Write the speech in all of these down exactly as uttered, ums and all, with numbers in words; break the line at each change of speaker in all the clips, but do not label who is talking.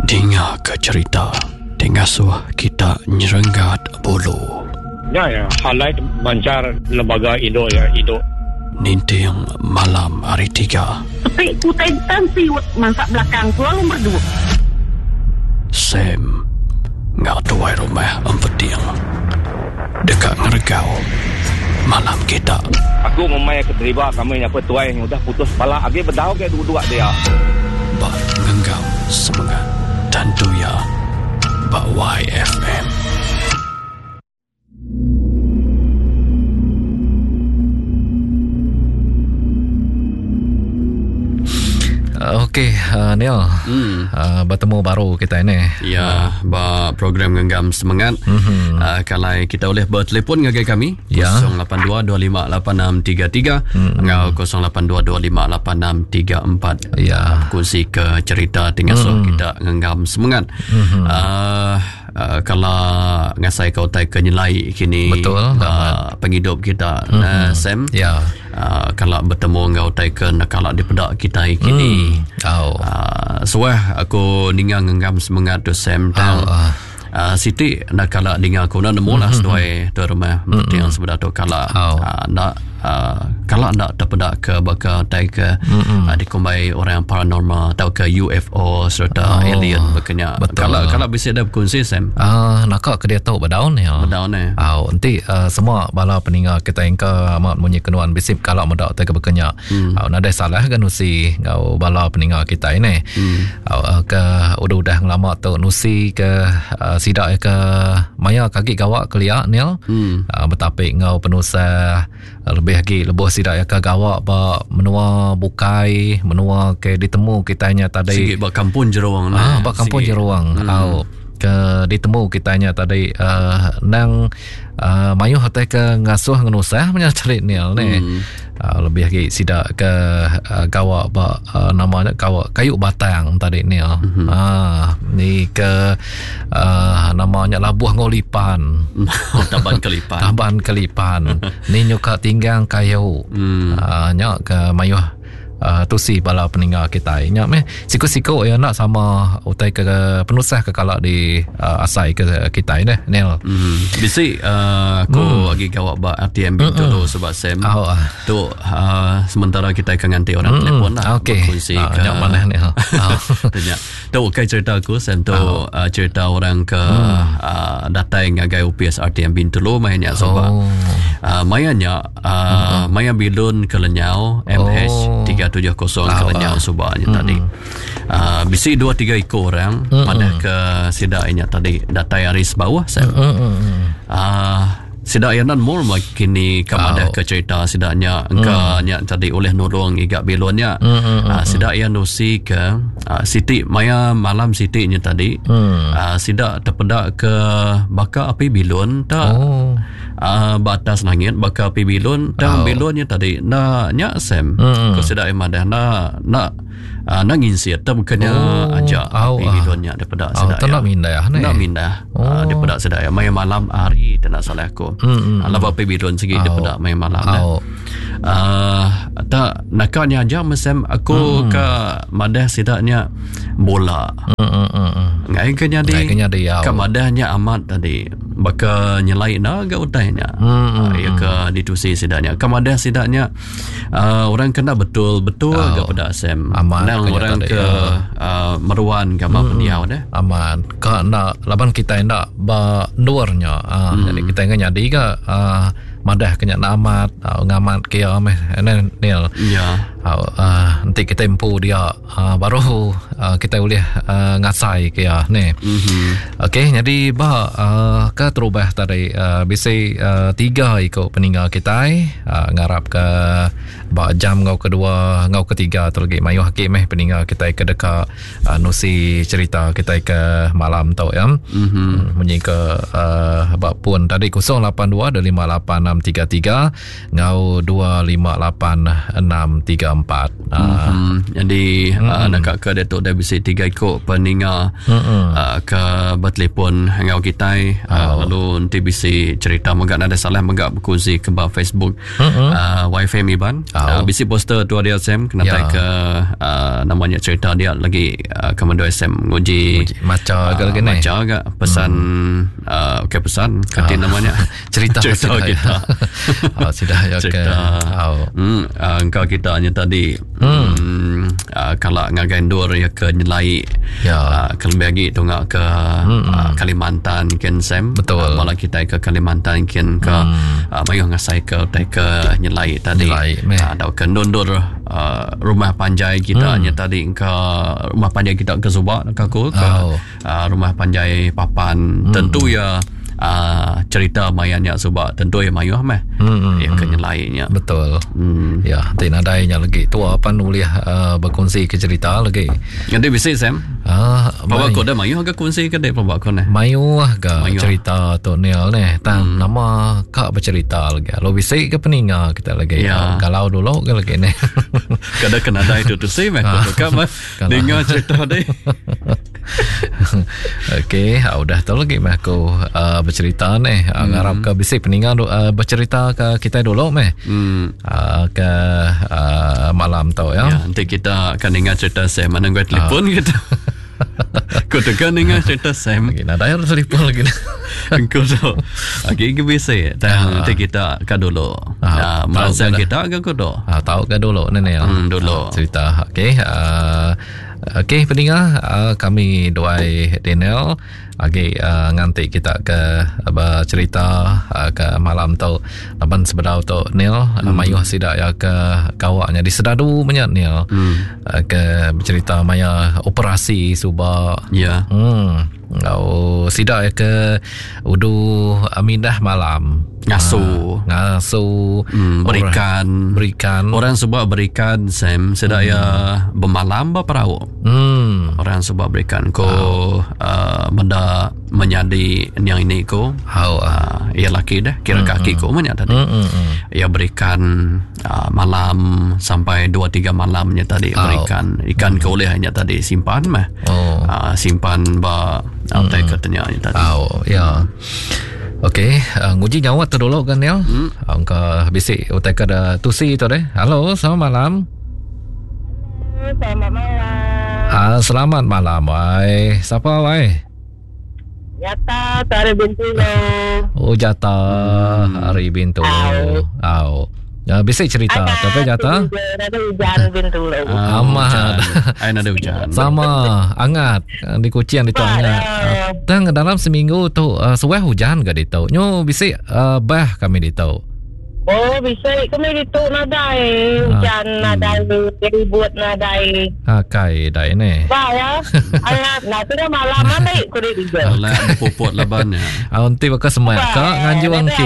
Dengar ke cerita Dengar suah kita nyerenggat bulu.
Ya ya, highlight bancar lembaga Indo ya, Indo.
Ninting malam hari tiga.
Tapi kutai tansi masak belakang selalu berdua.
Sam ngak tuai rumah empeting dekat ngeregau malam kita.
Aku memang keterlibat kami yang petuai yang udah putus kepala. Agi berdau ke dua-dua dia.
Bak ngenggam semangat tentu ya Bak Y F M.
Okey, uh, Neil,
hmm.
uh, bertemu baru kita ini.
Ya, uh. program Genggam Semangat. Mm-hmm. Uh, kalau kita boleh bertelefon dengan kami,
ya.
kosong lapan dua dua lima lapan enam tiga tiga mm-hmm. atau kosong lapan dua dua lima lapan enam tiga empat.
Ya.
Kongsi ke cerita dengan mm-hmm. kita Genggam Semangat. Mm-hmm. Uh, Uh, kalau ngasai kau tai kenyelai kini
betul
uh, penghidup kita mm-hmm. uh, Sam
ya
uh, kalau bertemu kau tai ke kalau di pedak kita kini
mm. oh.
uh, suah aku ningang ngam semangat tu Sam dan
oh, uh.
Uh, Siti nak kalau dengar aku nak nemu lah sesuai tu rumah mm-hmm. yang sebenar tu kalau
oh.
uh, nak uh, kalau nak terpedak ke bakal tai ke mm-hmm. uh, dikumbai orang yang paranormal atau ke U F O serta oh. alien berkenyak. Kalau kalau bisa ada berkongsi Sam.
Ah, uh, nak ke dia tahu berdaun ya.
Berdaun eh.
Ah, uh, nanti uh, semua bala peninggal kita engka amat munyi kenuan bisip kalau mendak tai ke berkenyak. Hmm. Ah, uh, ada salah kan nusi ngau bala peninggal kita ini. Hmm. Uh, ke udah-udah ngelama tu nusi ke uh, sidak ke maya kaki gawak kelia Nil. Hmm. Uh, betapik ngau penusah uh, lebih lagi lebih sidak ke gawak ba menua bukai menua ke ditemu kitanya tadi
sikit ba kampung jeruang
ah ba kampung jeruang hmm. au ke ditemu kitanya tadi uh, nang uh, mayu hotel ke ngasuh ngenusah menyatarit Nil ni hmm. uh, lebih lagi sidak ke uh, gawak ba uh, namanya gawak kayu batang tadi Nil hmm. ah ni ke uh, namanya labuh ngolipan
oh, taban kelipan
taban kelipan ni nyuka tinggang kayu hmm. uh, nyak ke mayu Uh, tu si bala peninggal kita ingat meh siku-siku ya nak sama utai ke penusah ke kalau di uh, asai ke kita ini Nel
mm. bisi uh, aku mm. lagi gawak ba R T M B tu mm-hmm. sebab Sam oh, uh. tu uh, sementara kita akan ganti orang mm-hmm. telefon lah
okey uh,
ke
mana ni ha
tu kai cerita aku Sam tu oh. uh, cerita orang ke mm. uh, datang ngagai U P S R T M B tu lo mainnya sebab oh. uh, mainnya uh, mm-hmm. main bilun ke Lenyau M H oh. tiga tujuh kosong oh, kerana uh, subahnya mm-hmm. tadi uh, bisi dua tiga ikut orang mm-hmm. pada ke sidaknya tadi datai aris bawah saya mm-hmm. uh, sidak yang nan mul kini kamada oh. ke cerita sidaknya engkanya mm. tadi oleh nolong igak belonnya mm-hmm. uh, sidak yang nusi ke uh, siti maya malam siti nya tadi mm. uh, sidak terpedak ke baka api bilon tak oh. Uh, batas langit bakal api bilon dan oh. bilonnya tadi nak nyak Sam mm. ko sidak emadah nak nak uh, nangin siat tu bukannya oh. ajak
oh.
api bilonnya daripada
oh,
sidak
nak mindah ni
nak mindah
oh. uh,
daripada sidak mai malam hari tak nak salah aku mm. uh, laba api bilon segi oh. daripada mai malam oh. uh, tak nakanya aja Sam aku mm. ke madah sidaknya bola mm. ngai kenya di
kenya di
ke madahnya amat tadi bakal nyelai na ga utainya hmm, uh, ya ke ditusi sidaknya kamadah sidaknya uh, orang kena betul betul oh, ga pada Sam nang orang ke ya. uh, meruan ke ma hmm, pendiau dah
aman ka nak laban kita nak ba luarnya uh, hmm. jadi kita nganya di ga uh, madah kenya amat uh, ngamat ke meh nen Nil
ya
uh, uh, nanti kita impu dia uh, baru uh, kita boleh uh, ngasai ke ya ni mm-hmm. okey jadi ba uh, ke terubah tadi uh, bisa uh, tiga ikut peninggal kita uh, ngarap ke ba jam ngau kedua ngau ketiga tu lagi mayu hakim meh peninggal kita ke dekat uh, nusi cerita kita ke malam tau ya mm-hmm. munyi ke uh, ba pun tadi kosong lapan dua dua lima lapan enam tiga tiga ngau dua lima lapan enam tiga tiga empat.
Mm-hmm. Jadi mm-hmm. uh, nak ke Datuk dah bisa tiga ikut peninga mm-hmm. uh, ke bertelefon ngau kita uh, oh. lalu nanti bisa cerita mogak ada salah mogak berkongsi ke Facebook mm-hmm. uh, Wi-Fi Miban oh. uh, bisa poster tu dia S M kena yeah. ke uh, namanya cerita dia lagi uh, Komando S M nguji
maca ke lagi ni
maca ke pesan mm. uh, okay, pesan ketin oh. namanya
cerita
cerita kita
oh, sudah ya ke
oh. mm, uh, engkau kita hanya tadi hmm. Hmm, uh, kalau ngagai dor ya ke nyelai ya uh, kalau bagi tu ngak ke hmm. uh, Kalimantan ken Sam
betul
uh, malah kita ke Kalimantan ken ke hmm. uh, mayuh ngasai ke tai ke nyelai tadi ada uh, ke dor uh, rumah panjai kita hmm. hanya tadi ke rumah panjai kita ke Subak ke aku ke oh. uh, rumah panjai Papan hmm. tentu ya Uh, cerita mayanya sebab tentu yang mayuh meh hmm, yang hmm, kenyelainya
betul hmm. ya tidak adanya lagi tu apa nulis uh, berkongsi ke cerita lagi
nanti bisa Sam ah bawa kau dah mayuh agak kongsi ke dek bawa kau ni
mayuh agak cerita tu Neil ni tan hmm. nama kak bercerita lagi lo bisa ke peninga kita lagi ya. Kalau dulu ke lagi ni
kadang kena ada itu tu sih meh tu kan meh dengar cerita deh
okey udah tahu lagi meh aku uh, bercerita ni hmm. ngarap ke bisa peningan uh, bercerita ke kita dulu meh hmm. uh, ke uh, malam tau ya.
Ya nanti kita akan dengar cerita Sam mana gue telefon uh. kita kau tekan dengar cerita Sam
lagi nak dayar telefon lagi
kau tu lagi ke bisa dan nanti kita ke dulu uh, merasa kita agak kau tu
uh, tahu ke dulu ni ni
hmm, dulu
uh, cerita okey uh, okey pendengar uh, kami doai Daniel lagi uh, nganti kita ke uh, cerita uh, ke malam tu lapan sebedau tu Neil hmm. uh, mayuh sidak ya ke kawaknya di sedadu banyak Neil hmm. uh, ke bercerita maya operasi subak
ya yeah.
hmm oh sidak ya ke udu amindah malam
ngasuh
uh, ngasuh
hmm, berikan
orang, berikan
orang sebab berikan Sam sedaya hmm. bermalam berperahu hmm. orang sebab berikan ko oh. uh, benda menjadi yang ini ko
oh,
uh, ia laki dah kira hmm, kaki ko mana tadi hmm, hmm. ia berikan uh, malam sampai dua tiga malamnya tadi oh. berikan ikan hmm. ko oleh hanya tadi simpan mah oh. uh, simpan ba apa hmm. katanya tadi
oh ya okey, uh, nguji nyawa tu dulu kan ya. Hmm. Angka bisik utai kada tusi tu deh. Halo, selamat malam.
Selamat malam.
Ah, selamat malam, wai. Siapa wai?
Jata dari Bintulu.
Oh, Jata dari Bintulu. Au. Ya, bisik cerita.
Ada,
tapi Jata?
Ada hujan Bintulu.
Ah, amat.
Ain ada hujan.
Sama, hangat. Di Kucian itu hangat. Dan dalam seminggu tu uh, suai hujan ke itu. Nyo bisik uh, bah kami itu.
Oh, bisik kami itu nadai. Hujan ah, nadai, ribut nadai.
Ah, kai dai ni.
Bah ya. Hangat. Nah, tu dah malam mana ikut dia juga.
Alah, puput labannya.
Ah, nanti bakal semak ke nganju angki.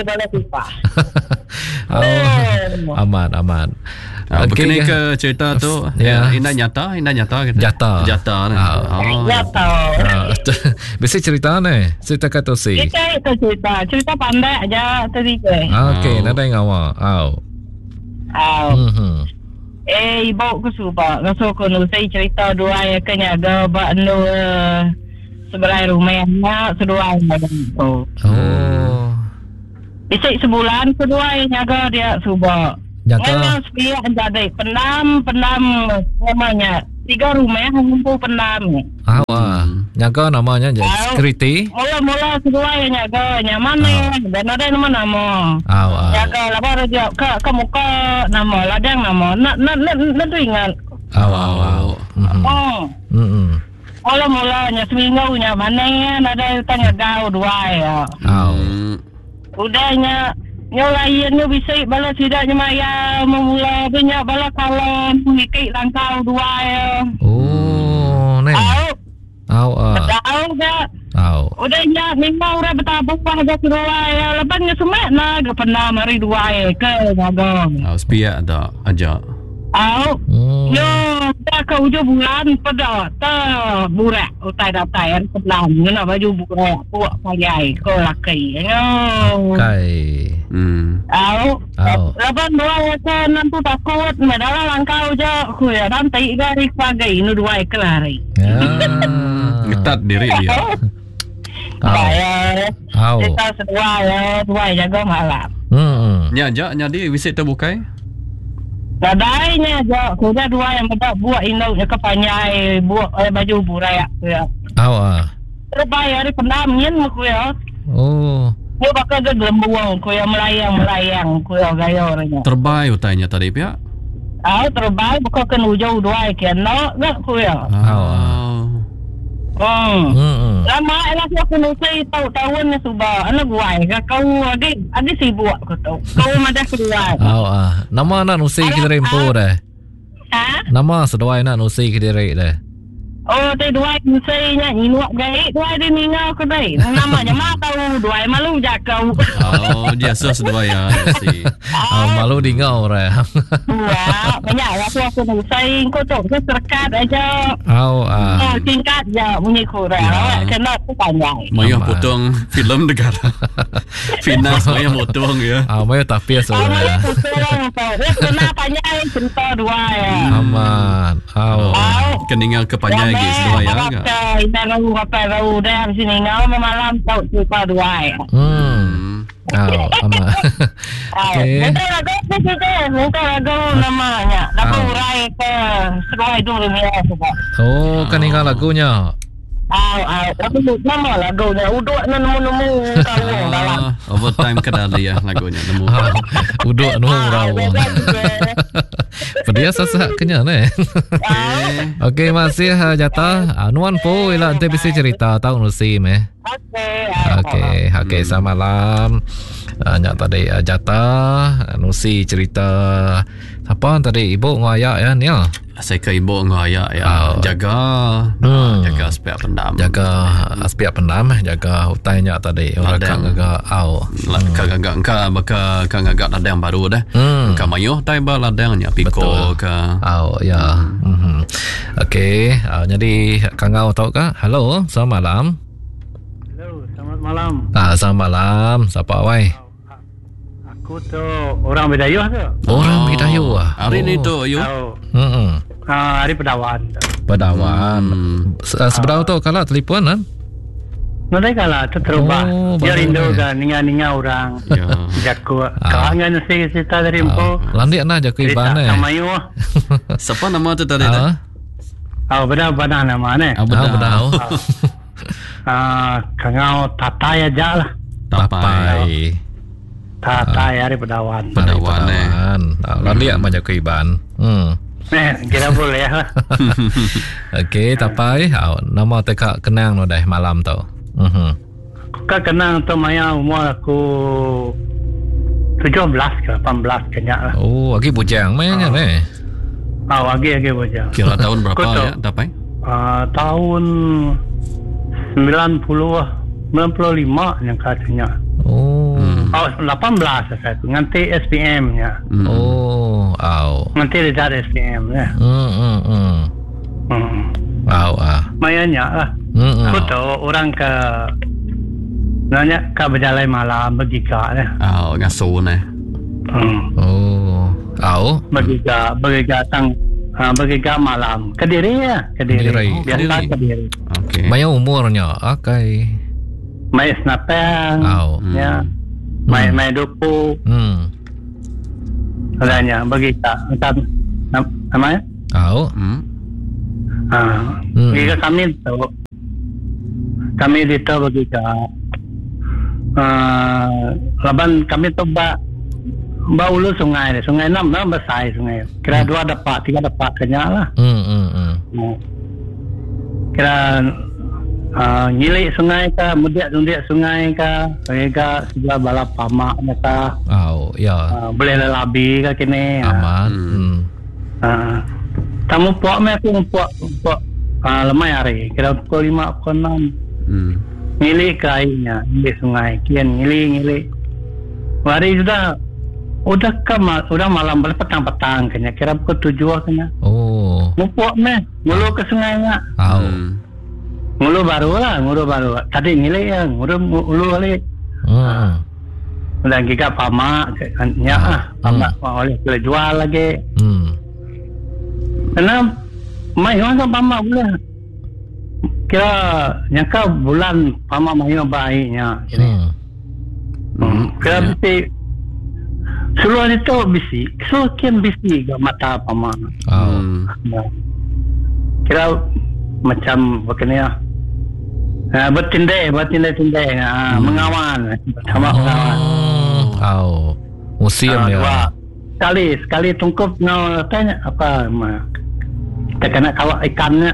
Oh, aman, aman.
Uh, okay, begini ke cerita tu
ya.
Indah nyata Indah nyata kita
Jata
Jata ni
oh, Jata
uh, biasa cerita ni cerita kata si
kita itu cerita cerita pandai aja tadi ke
ah, okey oh. Nada yang awak au
au
mm-hmm.
eh ibu ku suka ngaso ko nu saya cerita dua ya kenyaga ba nu uh, sebelah rumahnya sedua tu oh bisa sebulan kedua yang jaga dia suka
jaga
supaya jadi penam penam namanya tiga rumah ngumpul penam
awak jaga namanya jadi security
mula-mula kedua yang jaga nyaman ni dan ada nama nama
awak
jaga lapar dia ke ke muka nama ladang nama nak nak nak tu ingat
awak awak
oh mula-mulanya seminggu nya mana ada tanya gau dua ya
awak
udahnya nyo lain nyo bisa bala sidaknya maya memula banyak bala kalau mikir langkau dua ya.
Oh, ne. Au. Au.
Au dah.
Au.
Udahnya memang ora betapa pada dua ya. Lepasnya semak na ke pernah mari dua ya ke ngagong.
Au spia ada aja.
Au.
Hmm.
Yo, dah ke hujung bulan pada ta burak utai datai hari sebelah ngena baju burak puak payai ko lakai. Yo.
Kai.
Hmm.
Au.
Au.
Laban dua ke nanti takut medala langkau je ku ya dan tai dari pagai nu dua kelari.
Ya.
Ngetat diri dia.
Au.
Saya
Au.
kita sedua ya, dua jaga malam.
Hmm.
Nya ja nya di visit terbukai.
Nadainya je, kuda dua yang bedak buat induknya ke panyai, buat eh, baju burak ya.
Au ah.
Terbayar hari pendamian aku ya.
Oh.
Dia bakal ke gelembuang, ku ya melayang-melayang, ku ya gaya orangnya.
Terbaik utainya tadi pihak.
Ah, terbaik bakal ke ujau dua ikan, no, gak ku ya.
Oh.
Hmm.
Hmm.
Lama elah aku nusai tahu-tahuan ni subah. Anak guai, kau adik, adik sibuk aku tahu. Kau madah kedua.
Au ah. Nama nak nusi kita rempo dah.
Ha?
Nama sedoai nak nusi kita rek dah.
Oh, tadi dua nusai nya inuak gaik, dua dia ningau ke dai. Namanya mah tahu dua malu jak kau.
Oh, dia sus dua ya. Si.
Ah, malu dingau dah.
Ya, banyak aku aku nusai kau tu ke serkat aja.
Au ah.
Oh, singkat je bunyi kurang.
Ya.
Kena tu panjang.
Maya
Aman.
potong filem negara. Finas maya potong ya.
Ah, mayo tapis
Oh,
sudah.
dia kena panjang cerita dua ya.
Aman. Au.
Au.
Keningal ke panjang lagi sedua ya enggak?
Kita tahu apa tahu dah habis ni ngau malam tahu cerita dua ya.
Hmm. Au, aman. Okey.
Nanti lagu nanti nanti lagu namanya. Lagu
Ah.
urai ke sesuai itu dunia sebab.
Oh, kan ingat lagunya.
Au au lagu nama lagunya uduk nemu-nemu tahu dalam.
Ah, overtime kedali ya lagunya nemu.
Ah, uduk nu raw. Pedia sasak kenya ne. Okey, masih uh, jatah. Anuan po ila ante bisa cerita tahu nusi meh.
Okey.
Okey, okey selamat malam. Uh, nyak tadi uh, jatah nusi cerita apa tadi ibu ngayak ya ni ya.
Saya ke ibu ngaya ya
Oh.
jaga
Hmm.
jaga aspek pendam.
Jaga aspek pendam, jaga hutainya tadi orang
Ladang.
kang agak au.
Lah kagak ka baka kagak ladang baru dah.
Hmm.
Ka mayo tai ba ladangnya piko
Betul.
ka.
Oh ya. Hmm. Okey, uh, jadi Kang Au tahu kah? Halo, selamat malam.
Halo, selamat malam.
Ah, selamat malam. Siapa awai?
Aku tu orang Bedayuh tu.
Orang Bidayuh ah.
Hari ni
Oh.
tu you.
Tahu.
Hmm.
Ah, hari Pedawan.
Pedawan.
Hmm.
Se- uh, seberapa tu kalau telefon kan?
Nanti kalau tu terubah.
Oh,
Dia
baru
rindu
ni.
kan ninga-ninga orang.
Ya.
Jaku.
Ah.
Kau dengan nasi cerita dari Empo.
Landik nak jaga
Cerita
iban eh.
sama you.
Siapa nama tu tadi dah?
Ah,
Ah, benar benar nama ni.
Ah,
ah, bedau.
Ah, kangau tatai aja lah.
Tapai.
Tatai hari Pedawan.
Pedawan, eh.
Pedawan. Ah, landik nak jaga iban. Hmm.
Eh, kira boleh lah.
Okey, tapai. Ah, nama teka kenang no dah malam tu. Mhm.
Kau kenang tu Maya umur aku tujuh belas ke lapan belas kenyak lah.
Oh, lagi bujang mainnya ni.
Ah, lagi-lagi bocah.
Kira tahun berapa
Kau tahu?
ya Tapai?
Uh, tahun sembilan puluh sembilan puluh lima yang katanya.
Oh.
Hmm.
Oh, lapan belas saya tu. Nganti S P M nya.
Hmm.
Oh, au.
Nganti dekat S P M ya.
Hmm, hmm, hmm.
Hmm.
Au ah.
Mayanya lah.
Hmm, hmm.
Aku tahu orang ke nanya ke berjalan malam bergika ya.
Ah, ngasuh ni.
Hmm.
Oh, au.
Bergika, bergika tang uh, bergika malam. Kediri ya, Kediri.
Kediri.
Biasa
Kediri.
Kediri.
Okey.
Maya umurnya akai.
Mai snapeng.
Au.
Hmm.
Ya. Mai mai dupu.
Hmm.
Adanya bergika. Entah nam- namanya?
Au.
Hmm.
Ah,
Hmm.
jika kami tahu, kami dito bagi ka, ah, laban kami tu ba, ba ulu sungai ni, sungai enam enam besar sungai. Kira dua dapat, tiga dapat kenya lah.
Hmm, hmm, hmm.
Hmm. Kira ah, ngilik sungai ka, mudiak mudiak sungai ka, bagi ka sebelah balap pamak ka,
Au, ya.
ah, boleh lelabi ka kini. ah.
Aman.
Hmm.
Hmm.
Ah, tamu puak me aku puak puak ah, lemai hari. Kira pukul lima pukul enam.
Hmm.
Ngili ke airnya di sungai, kian ngili ngili. Hari sudah Udah ke ma- udah malam balik petang-petang kena kira pukul tujuh kena.
Oh.
Mumpuk meh, ngulu ke sungai nya.
Au.
Hmm.
Ngulu baru lah, ngulu baru. Tadi ngilai ya, ngulu ngulu balik.
Hmm.
Udah giga pama nya ah, pama oleh boleh jual lagi.
Hmm.
Karena mai orang pama boleh. Kira nyangka bulan pama mai baiknya.
Hmm.
Hmm. Kira
Ya.
bisi seluar itu bisi, sekian bisi ke mata pama.
Au.
Hmm.
Ya. Kira macam begini ya. Nah, bertindai, bertindai-tindai, ah,
Hmm.
mengawan, sama mengawan.
Au. Museum
Ah,
ya.
dua. Sekali, sekali tungkup ngau tanya apa ma. Kita kena kawak ikannya.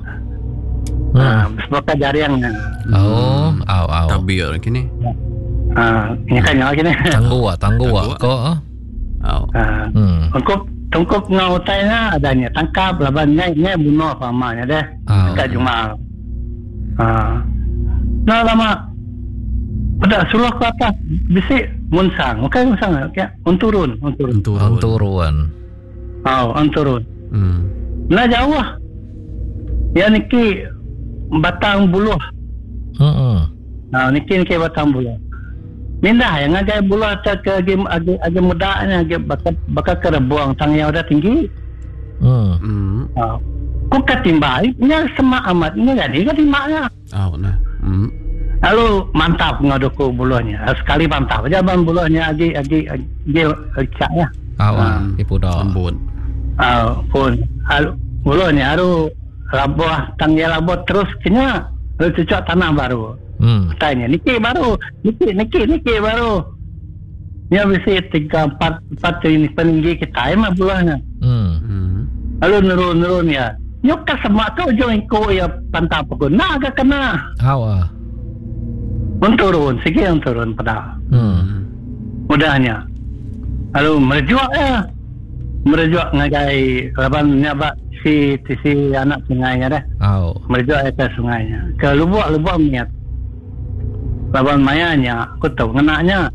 Ah,
Hmm.
sebagai jaringnya.
Oh, au au.
Tabir kini.
Ah, ini kan yang gini.
Tangguh ah, tangguh ah.
Tangguh,
Kau ah.
Oh.
Ah,
Hmm.
tungkup tungkup ngau tanya adanya tangkap laban nyai nyai bunuh pamanya deh.
Ah.
Dekat Jumal. Ah. Nah lama pada suruh ke atas bisik munsang, bukan munsang ya, unturun, unturun.
Turun.
Anturuan.
Oh, unturun.
Hmm.
Nah jauh lah. Ya niki batang buluh.
Hmm.
Nah niki niki batang buluh. Mindah yang agak buluh atau ke agi agi agi mudanya agi bakal bakal kerebuang tang yang udah tinggi.
Hmm.
Hmm.
Ah. Kok ketimbang, ini semak amat, ini jadi ketimbangnya.
Oh, nah. Hmm.
Lalu mantap ngaduku buluhnya. Sekali mantap aja bang buluhnya agi agi agi lecak ya.
Au ah.
Ah.
Ibu dah.
Lembut.
Ah pun alu buluhnya aru labuh tangnya labuh terus kena lalu cocok tanah baru.
Hmm.
Tanya niki baru, niki niki niki baru. Ya bisa tiga empat empat ini peninggi kita emang buluhnya.
Hmm.
Hmm.
Lalu nurun nurun ya. Nyok ka sama kau jangan kau ya pantap aku. Nah agak kena.
Au ah.
Unturun, sikit unturun pada.
Hmm.
Mudahnya. Lalu merejuak ya. Merejuak ngagai laban nyabak si si anak sungainya dah.
Au.
Merejuak ke sungainya. Ke lubuk lubuk niat. Laban mayanya, aku tahu ngenaknya.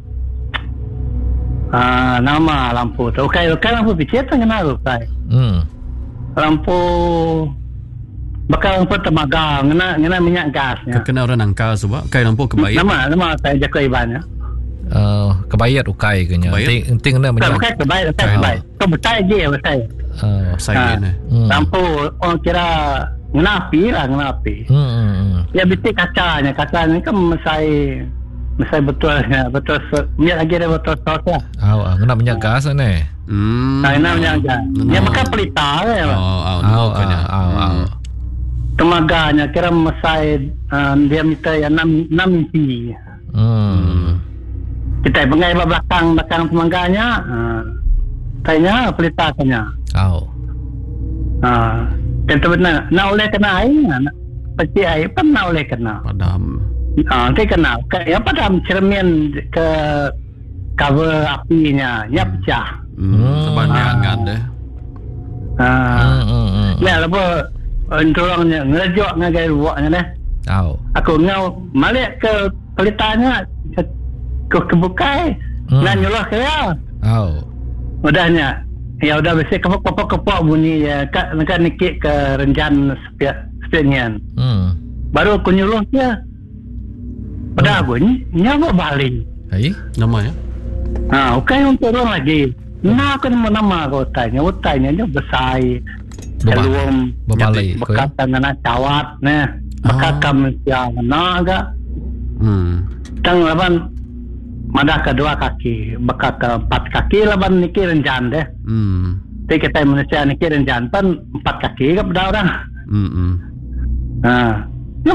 Ah, nama lampu tu. Ukai ukai lampu picit tu kena ukai.
Hmm.
Lampu bakal lampu temaga, ngena ngena minyak gasnya.
Kena orang nangka sebab kai lampu kebayar.
Nama nama saya jaga ibannya.
Uh, kebayat ukai ke nya.
Kebayat?
Penting penting kena
Bukan
banyak.
bukan kebaik, bukan kebaik. Kau betai je betai.
Uh,
Saya ni.
Hmm.
Lampu orang kira ngenapi lah ngenapi.
Hmm. hmm, hmm.
Ya betul kacanya, kacanya kan mesai mesai betul ya, betul. Biar lagi ada betul sos lah.
Au ah. Kena banyak gas ni.
Hmm.
Nah, namanya aja. Ya makan pelita ya.
Oh, oh,
Au
no, kena.
ah. Au au.
Temaganya kira mesai uh, dia minta ya enam enam inci.
Hmm.
Kita pengai belakang belakang temaganya. Uh, tanya pelita kanya.
Au.
Ah, tentu benar. Nak oleh kena air, nak peci air pun nak oleh kena.
Padam.
Ah, nanti kena. Ya padam cermin ke cover apinya, nya pecah.
Hmm.
Hmm.
Sebab dia angan deh.
Ah,
Hmm. hmm, hmm.
ya lepas orang ngelejok ngagai buaknya deh.
Au.
Aku ngau balik ke pelitanya ke ke kebukai,
Hmm.
dan nyulah ke ya.
Au.
Udahnya. Ya udah biasa kepok-kepok bunyi ya. Kak nak nikik ke renjan sepiak sepiaknya.
Hmm.
Baru aku nyuruh dia. Pada aku ni nyawa balik.
Hai.
Nama ya?
Ha, bukan yang turun lagi. Nah aku nama nama aku tanya, aku tanya dia besai.
Beba-
Sebelum
Berbalik.
bekas tangan cawat nah. Bekas
Ah.
kam yang mana agak.
Hmm.
Tang laban madah kedua kaki, bekas ke empat kaki laban niki renjan deh.
Hmm.
Tapi kita manusia niki renjan pan empat kaki ke pada orang.
Hmm. Hmm.
Ha,